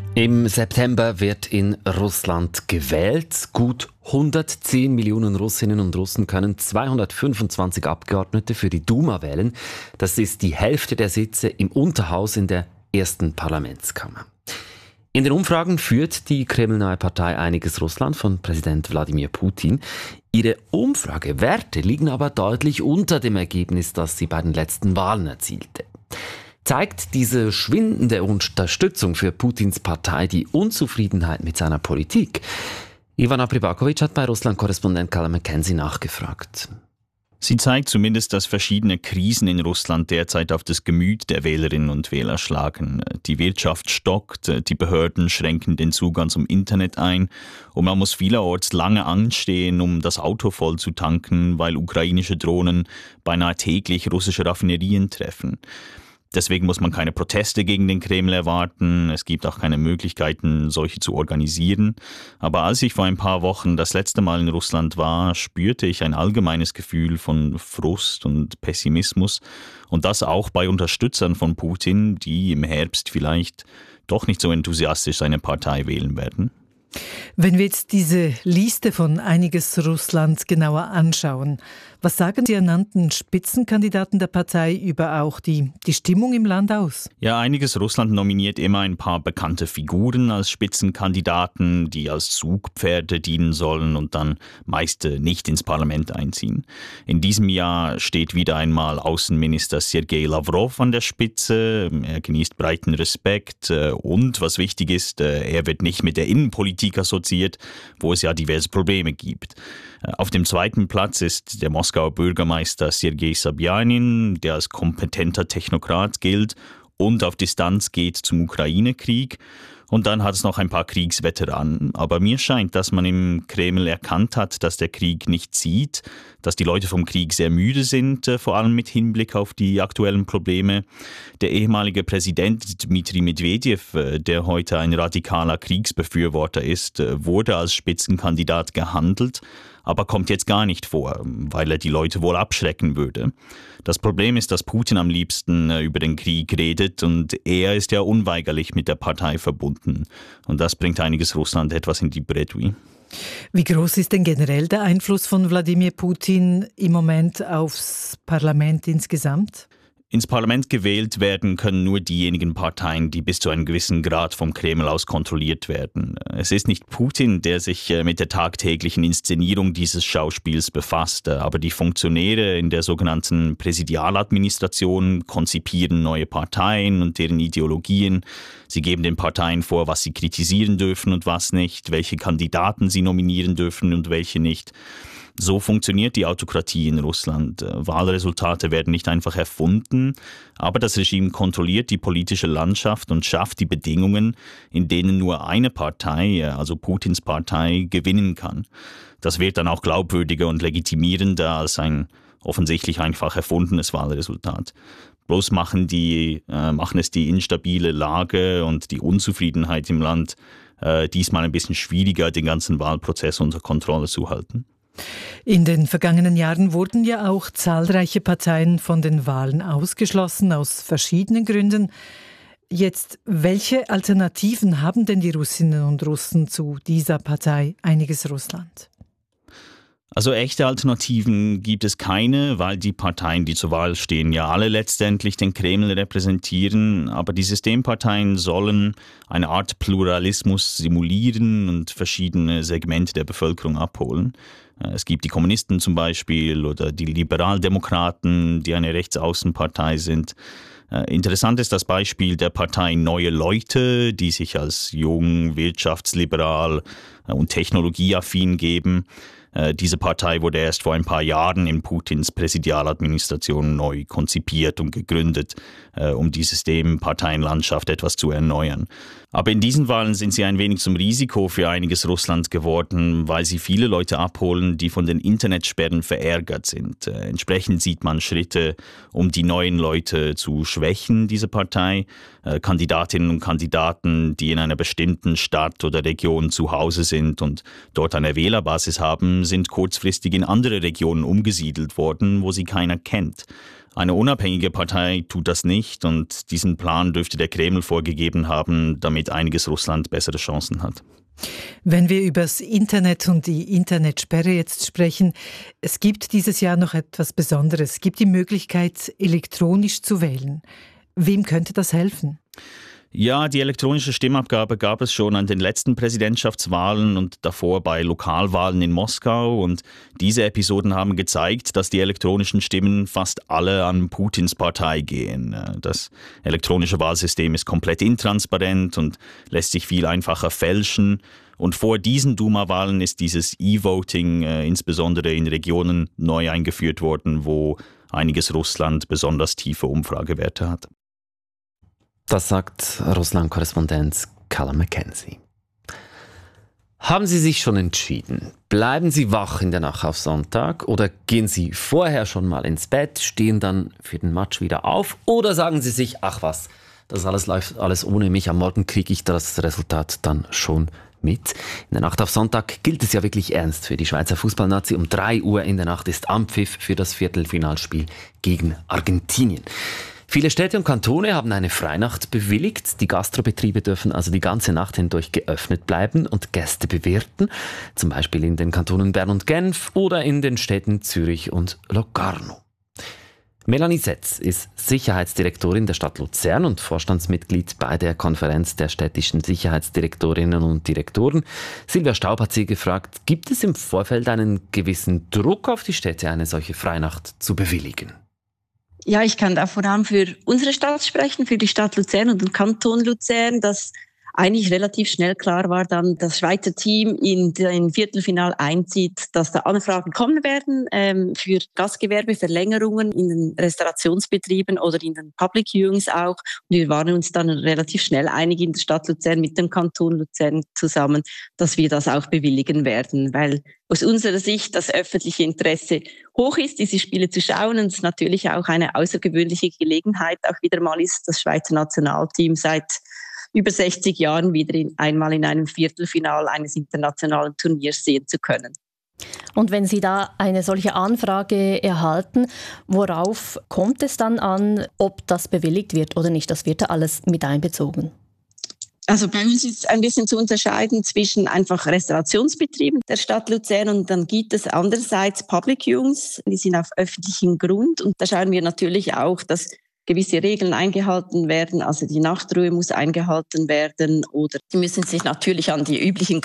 Im September wird in Russland gewählt. Gut 110 Millionen Russinnen und Russen können 225 Abgeordnete für die Duma wählen. Das ist die Hälfte der Sitze im Unterhaus in der ersten Parlamentskammer. In den Umfragen führt die kremlnahe Partei Einiges Russland von Präsident Wladimir Putin. Ihre Umfragewerte liegen aber deutlich unter dem Ergebnis, das sie bei den letzten Wahlen erzielte. Zeigt diese schwindende Unterstützung für Putins Partei die Unzufriedenheit mit seiner Politik? Ivana Pribakovic hat bei Russland-Korrespondent Callum McKenzie nachgefragt. Sie zeigt zumindest, dass verschiedene Krisen in Russland derzeit auf das Gemüt der Wählerinnen und Wähler schlagen. Die Wirtschaft stockt, die Behörden schränken den Zugang zum Internet ein und man muss vielerorts lange anstehen, um das Auto voll zu tanken, weil ukrainische Drohnen beinahe täglich russische Raffinerien treffen. Deswegen muss man keine Proteste gegen den Kreml erwarten. Es gibt auch keine Möglichkeiten, solche zu organisieren. Aber als ich vor ein paar Wochen das letzte Mal in Russland war, spürte ich ein allgemeines Gefühl von Frust und Pessimismus. Und das auch bei Unterstützern von Putin, die im Herbst vielleicht doch nicht so enthusiastisch seine Partei wählen werden. Wenn wir jetzt diese Liste von Einiges Russland genauer anschauen, was sagen die ernannten Spitzenkandidaten der Partei über auch die Stimmung im Land aus? Ja, Einiges Russland nominiert immer ein paar bekannte Figuren als Spitzenkandidaten, die als Zugpferde dienen sollen und dann meist nicht ins Parlament einziehen. In diesem Jahr steht wieder einmal Außenminister Sergei Lavrov an der Spitze. Er genießt breiten Respekt und, was wichtig ist, er wird nicht mit der Innenpolitik assoziiert, wo es ja diverse Probleme gibt. Auf dem zweiten Platz ist der Moskauer Bürgermeister Sergei Sobjanin, der als kompetenter Technokrat gilt und auf Distanz geht zum Ukraine-Krieg. Und dann hat es noch ein paar Kriegsveteranen. Aber mir scheint, dass man im Kreml erkannt hat, dass der Krieg nicht zieht, dass die Leute vom Krieg sehr müde sind, vor allem mit Hinblick auf die aktuellen Probleme. Der ehemalige Präsident Dmitri Medvedev, der heute ein radikaler Kriegsbefürworter ist, wurde als Spitzenkandidat gehandelt, aber kommt jetzt gar nicht vor, weil er die Leute wohl abschrecken würde. Das Problem ist, dass Putin am liebsten über den Krieg redet und er ist ja unweigerlich mit der Partei verbunden. Und das bringt Einiges Russland etwas in die Bredouille. Wie groß ist denn generell der Einfluss von Wladimir Putin im Moment aufs Parlament insgesamt? Ins Parlament gewählt werden können nur diejenigen Parteien, die bis zu einem gewissen Grad vom Kreml aus kontrolliert werden. Es ist nicht Putin, der sich mit der tagtäglichen Inszenierung dieses Schauspiels befasst, aber die Funktionäre in der sogenannten Präsidialadministration konzipieren neue Parteien und deren Ideologien. Sie geben den Parteien vor, was sie kritisieren dürfen und was nicht, welche Kandidaten sie nominieren dürfen und welche nicht. So funktioniert die Autokratie in Russland. Wahlresultate werden nicht einfach erfunden, aber das Regime kontrolliert die politische Landschaft und schafft die Bedingungen, in denen nur eine Partei, also Putins Partei, gewinnen kann. Das wird dann auch glaubwürdiger und legitimierender als ein offensichtlich einfach erfundenes Wahlresultat. Bloß machen es die instabile Lage und die Unzufriedenheit im Land diesmal ein bisschen schwieriger, den ganzen Wahlprozess unter Kontrolle zu halten. In den vergangenen Jahren wurden ja auch zahlreiche Parteien von den Wahlen ausgeschlossen, aus verschiedenen Gründen. Jetzt, welche Alternativen haben denn die Russinnen und Russen zu dieser Partei Einiges Russland? Also echte Alternativen gibt es keine, weil die Parteien, die zur Wahl stehen, ja alle letztendlich den Kreml repräsentieren. Aber die Systemparteien sollen eine Art Pluralismus simulieren und verschiedene Segmente der Bevölkerung abholen. Es gibt die Kommunisten zum Beispiel oder die Liberaldemokraten, die eine Rechtsaußenpartei sind. Interessant ist das Beispiel der Partei Neue Leute, die sich als jung, wirtschaftsliberal und technologieaffin geben. Diese Partei wurde erst vor ein paar Jahren in Putins Präsidialadministration neu konzipiert und gegründet, um die Systemparteienlandschaft etwas zu erneuern. Aber in diesen Wahlen sind sie ein wenig zum Risiko für Einiges Russland geworden, weil sie viele Leute abholen, die von den Internetsperren verärgert sind. Entsprechend sieht man Schritte, um die neuen Leute zu schwächen, diese Partei. Kandidatinnen und Kandidaten, die in einer bestimmten Stadt oder Region zu Hause sind und dort eine Wählerbasis haben, sind kurzfristig in andere Regionen umgesiedelt worden, wo sie keiner kennt. Eine unabhängige Partei tut das nicht und diesen Plan dürfte der Kreml vorgegeben haben, damit einiges Russland bessere Chancen hat. Wenn wir über das Internet und die Internetsperre jetzt sprechen, es gibt dieses Jahr noch etwas Besonderes. Es gibt die Möglichkeit, elektronisch zu wählen. Wem könnte das helfen? Ja, die elektronische Stimmabgabe gab es schon an den letzten Präsidentschaftswahlen und davor bei Lokalwahlen in Moskau. Und diese Episoden haben gezeigt, dass die elektronischen Stimmen fast alle an Putins Partei gehen. Das elektronische Wahlsystem ist komplett intransparent und lässt sich viel einfacher fälschen. Und vor diesen Duma-Wahlen ist dieses E-Voting insbesondere in Regionen neu eingeführt worden, wo einiges Russland besonders tiefe Umfragewerte hat. Das sagt Russland-Korrespondent Callum McKenzie. Haben Sie sich schon entschieden? Bleiben Sie wach in der Nacht auf Sonntag oder gehen Sie vorher schon mal ins Bett, stehen dann für den Match wieder auf oder sagen Sie sich, ach was, das alles läuft alles ohne mich, am Morgen kriege ich das Resultat dann schon mit. In der Nacht auf Sonntag gilt es ja wirklich ernst für die Schweizer Fußballnazi. Um 3 Uhr in der Nacht ist Anpfiff für das Viertelfinalspiel gegen Argentinien. Viele Städte und Kantone haben eine Freinacht bewilligt. Die Gastrobetriebe dürfen also die ganze Nacht hindurch geöffnet bleiben und Gäste bewirten. Zum Beispiel in den Kantonen Bern und Genf oder in den Städten Zürich und Locarno. Melanie Setz ist Sicherheitsdirektorin der Stadt Luzern und Vorstandsmitglied bei der Konferenz der städtischen Sicherheitsdirektorinnen und Direktoren. Silvia Staub hat sie gefragt, gibt es im Vorfeld einen gewissen Druck auf die Städte, eine solche Freinacht zu bewilligen? Ja, ich kann da vor allem für unsere Stadt sprechen, für die Stadt Luzern und den Kanton Luzern, dass eigentlich relativ schnell klar war, dann das Schweizer Team in den Viertelfinal einzieht, dass da Anfragen kommen werden für Gastgewerbeverlängerungen in den Restaurationsbetrieben oder in den Public Viewings auch. Und wir waren uns dann relativ schnell einig in der Stadt Luzern mit dem Kanton Luzern zusammen, dass wir das auch bewilligen werden, weil aus unserer Sicht das öffentliche Interesse hoch ist, diese Spiele zu schauen und es natürlich auch eine außergewöhnliche Gelegenheit auch wieder mal ist, das Schweizer Nationalteam seit über 60 Jahren wieder einmal in einem Viertelfinal eines internationalen Turniers sehen zu können. Und wenn Sie da eine solche Anfrage erhalten, worauf kommt es dann an, ob das bewilligt wird oder nicht? Das wird da alles mit einbezogen. Also bei uns ist ein bisschen zu unterscheiden zwischen einfach Restaurationsbetrieben der Stadt Luzern und dann gibt es andererseits Public Viewings, die sind auf öffentlichem Grund und da schauen wir natürlich auch, dass gewisse Regeln eingehalten werden, also die Nachtruhe muss eingehalten werden oder sie müssen sich natürlich an die üblichen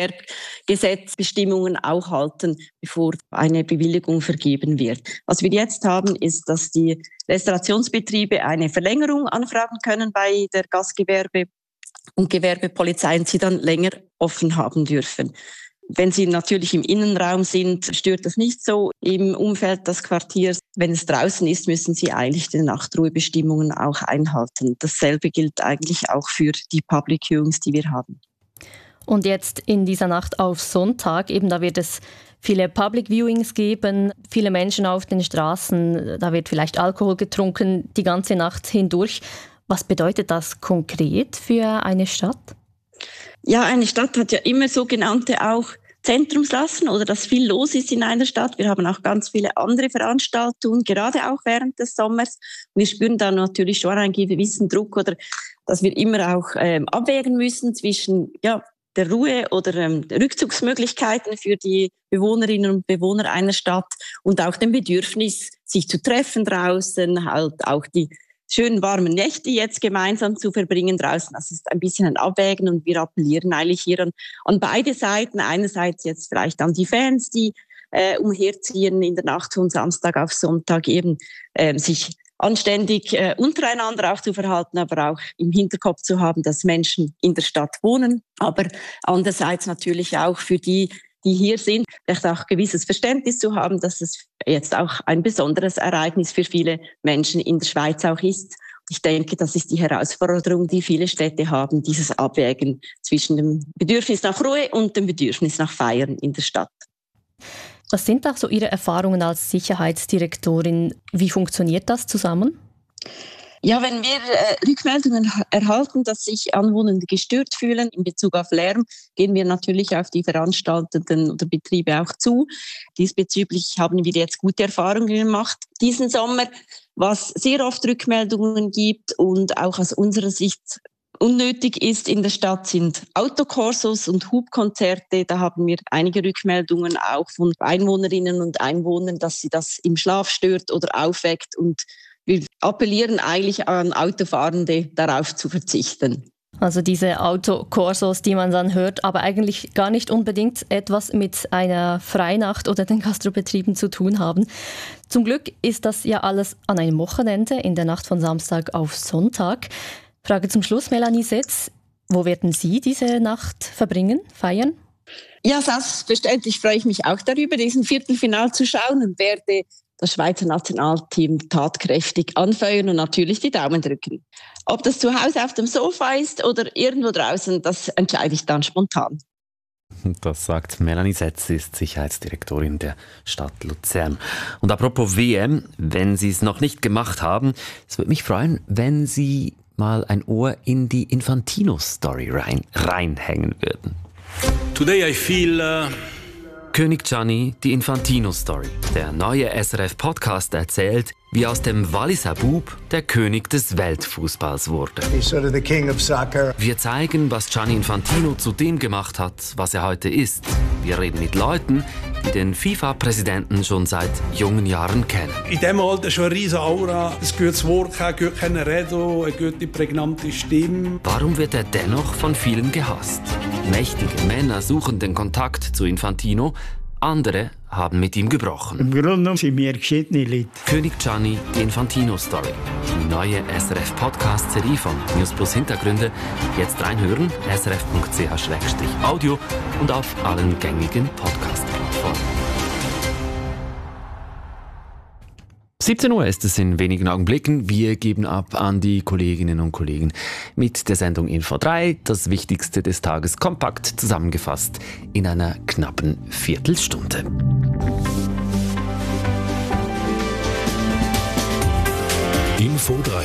Gastgewerbegesetzbestimmungen auch halten, bevor eine Bewilligung vergeben wird. Was wir jetzt haben, ist, dass die Restaurationsbetriebe eine Verlängerung anfragen können bei der Gastgewerbe- und Gewerbepolizei und sie dann länger offen haben dürfen. Wenn sie natürlich im Innenraum sind, stört das nicht so im Umfeld des Quartiers. Wenn es draußen ist, müssen sie eigentlich die Nachtruhebestimmungen auch einhalten. Dasselbe gilt eigentlich auch für die Public Viewings, die wir haben. Und jetzt in dieser Nacht auf Sonntag, eben da wird es viele Public Viewings geben, viele Menschen auf den Straßen, da wird vielleicht Alkohol getrunken die ganze Nacht hindurch. Was bedeutet das konkret für eine Stadt? Ja, eine Stadt hat ja immer sogenannte auch Zentrumslasten oder dass viel los ist in einer Stadt. Wir haben auch ganz viele andere Veranstaltungen, gerade auch während des Sommers. Wir spüren da natürlich schon einen gewissen Druck oder dass wir immer auch abwägen müssen zwischen der Ruhe oder Rückzugsmöglichkeiten für die Bewohnerinnen und Bewohner einer Stadt und auch dem Bedürfnis, sich zu treffen draußen, halt auch die schönen warmen Nächte jetzt gemeinsam zu verbringen draußen. Das ist ein bisschen ein Abwägen und wir appellieren eigentlich hier an beide Seiten. Einerseits jetzt vielleicht an die Fans, die umherziehen in der Nacht von Samstag auf Sonntag eben sich anständig untereinander auch zu verhalten, aber auch im Hinterkopf zu haben, dass Menschen in der Stadt wohnen. Aber andererseits natürlich auch für die hier sind, vielleicht auch gewisses Verständnis zu haben, dass es jetzt auch ein besonderes Ereignis für viele Menschen in der Schweiz auch ist. Ich denke, das ist die Herausforderung, die viele Städte haben, dieses Abwägen zwischen dem Bedürfnis nach Ruhe und dem Bedürfnis nach Feiern in der Stadt. Was sind auch so Ihre Erfahrungen als Sicherheitsdirektorin? Wie funktioniert das zusammen? Ja, wenn wir Rückmeldungen erhalten, dass sich Anwohner gestört fühlen in Bezug auf Lärm, gehen wir natürlich auf die Veranstaltenden oder Betriebe auch zu. Diesbezüglich haben wir jetzt gute Erfahrungen gemacht diesen Sommer, was sehr oft Rückmeldungen gibt und auch aus unserer Sicht unnötig ist in der Stadt, sind Autokorsos und Hubkonzerte. Da haben wir einige Rückmeldungen auch von Einwohnerinnen und Einwohnern, dass sie das im Schlaf stört oder aufweckt. Und wir appellieren eigentlich an Autofahrende, darauf zu verzichten. Also diese Autokorsos, die man dann hört, aber eigentlich gar nicht unbedingt etwas mit einer Freinacht oder den Gastrobetrieben zu tun haben. Zum Glück ist das ja alles an einem Wochenende, in der Nacht von Samstag auf Sonntag. Frage zum Schluss, Melanie Setz. Wo werden Sie diese Nacht verbringen, feiern? Ja, selbstverständlich freue ich mich auch darüber, diesen Viertelfinal zu schauen und werde das Schweizer Nationalteam tatkräftig anfeuern und natürlich die Daumen drücken. Ob das zu Hause auf dem Sofa ist oder irgendwo draußen, das entscheide ich dann spontan. Das sagt Melanie Setz, sie ist Sicherheitsdirektorin der Stadt Luzern. Und apropos WM, wenn Sie es noch nicht gemacht haben, es würde mich freuen, wenn Sie mal ein Ohr in die Infantino-Story reinhängen würden. Today I feel König Gianni, die Infantino-Story. Der neue SRF-Podcast erzählt, wie aus dem Walliser Bub der König des Weltfußballs wurde. He's sort of the king of soccer. Wir zeigen, was Gianni Infantino zu dem gemacht hat, was er heute ist. Wir reden mit Leuten, die den FIFA-Präsidenten schon seit jungen Jahren kennen. in diesem Alter schon eine riesige Aura, ein gutes Wort, ein gut reden, eine gute, prägnante Stimme. Warum wird er dennoch von vielen gehasst? Mächtige Männer suchen den Kontakt zu Infantino, andere haben mit ihm gebrochen. Im Grunde genommen sind wir geschiedene Leute. König Gianni, die Infantino-Story. Die neue SRF-Podcast-Serie von News Plus Hintergründe. Jetzt reinhören, srf.ch/audio und auf allen gängigen Podcast-Plattformen. 17 Uhr ist es in wenigen Augenblicken. Wir geben ab an die Kolleginnen und Kollegen mit der Sendung Info 3. Das Wichtigste des Tages kompakt zusammengefasst in einer knappen Viertelstunde. Info 3.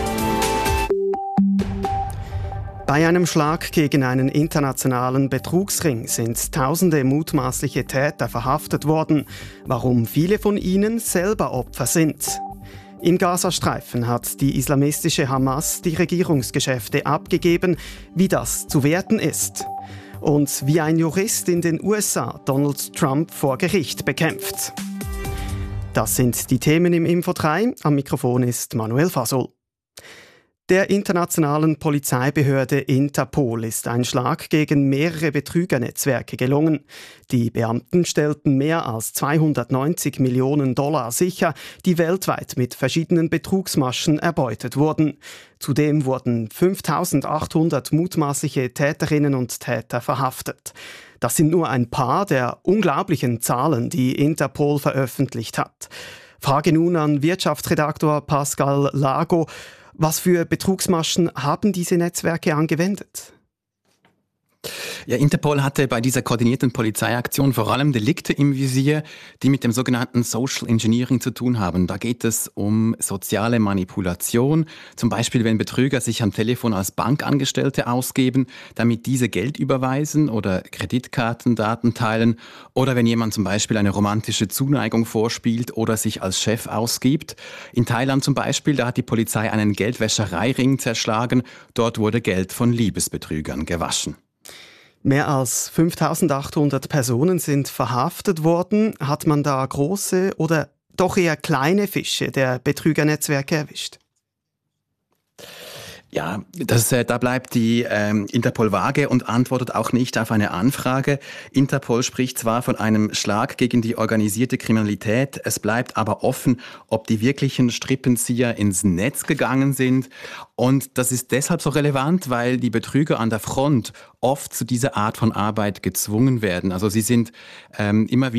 Bei einem Schlag gegen einen internationalen Betrugsring sind tausende mutmaßliche Täter verhaftet worden, warum viele von ihnen selber Opfer sind. Im Gazastreifen hat die islamistische Hamas die Regierungsgeschäfte abgegeben, wie das zu werten ist. Und wie ein Jurist in den USA Donald Trump vor Gericht bekämpft. Das sind die Themen im Info 3. Am Mikrofon ist Manuel Fasol. Der internationalen Polizeibehörde Interpol ist ein Schlag gegen mehrere Betrügernetzwerke gelungen. Die Beamten stellten mehr als 290 Millionen $ sicher, die weltweit mit verschiedenen Betrugsmaschen erbeutet wurden. Zudem wurden 5.800 mutmaßliche Täterinnen und Täter verhaftet. Das sind nur ein paar der unglaublichen Zahlen, die Interpol veröffentlicht hat. Frage nun an Wirtschaftsredaktor Pascal Lago. Was für Betrugsmaschen haben diese Netzwerke angewendet? Ja, Interpol hatte bei dieser koordinierten Polizeiaktion vor allem Delikte im Visier, die mit dem sogenannten Social Engineering zu tun haben. Da geht es um soziale Manipulation, zum Beispiel wenn Betrüger sich am Telefon als Bankangestellte ausgeben, damit diese Geld überweisen oder Kreditkartendaten teilen, oder wenn jemand zum Beispiel eine romantische Zuneigung vorspielt oder sich als Chef ausgibt. In Thailand zum Beispiel, da hat die Polizei einen Geldwäschereiring zerschlagen, dort wurde Geld von Liebesbetrügern gewaschen. Mehr als 5.800 Personen sind verhaftet worden. Hat man da große oder doch eher kleine Fische der Betrügernetzwerke erwischt? Ja, da bleibt die Interpol vage und antwortet auch nicht auf eine Anfrage. Interpol spricht zwar von einem Schlag gegen die organisierte Kriminalität, es bleibt aber offen, ob die wirklichen Strippenzieher ins Netz gegangen sind. Und das ist deshalb so relevant, weil die Betrüger an der Front oft zu dieser Art von Arbeit gezwungen werden. Also sie sind immer wieder